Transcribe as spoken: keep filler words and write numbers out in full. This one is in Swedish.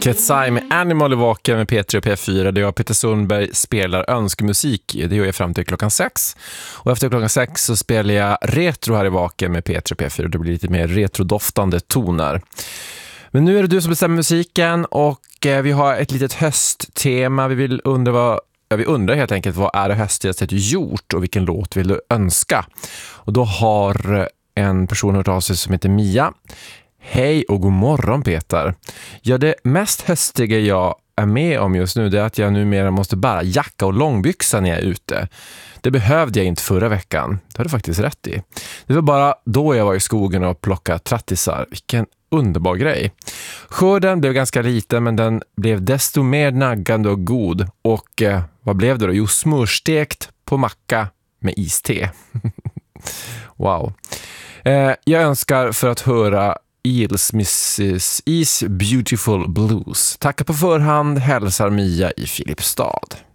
Ketsai med Animal i vaken med P tre och P fyra där jag, Peter Sundberg, spelar önskemusik. Det gör jag fram till klockan sex. Och efter klockan sex så spelar jag retro här i vaken med P tre och P fyra. Det blir lite mer retrodoftande toner. Men nu är det du som bestämmer musiken och vi har ett litet hösttema. Vi vill undra vad Ja, vi undrar helt enkelt, vad är det höstigaste du gjort och vilken låt vill du önska? Och då har en person hört av sig som heter Mia. Hej och god morgon Peter. Ja, det mest höstiga jag är med om just nu det är att jag numera måste bära jacka och långbyxa när jag är ute. Det behövde jag inte förra veckan. Det har du faktiskt rätt i. Det var bara då jag var i skogen och plockade trattisar. Vilken underbar grej. Skörden blev ganska liten men den blev desto mer naggande och god. Och eh, vad blev det då? Jo, smörstekt på macka med iste. Wow. Eh, jag önskar för att höra Eels missus Is Beautiful Blues. Tackar på förhand, hälsar Mia i Filipstad.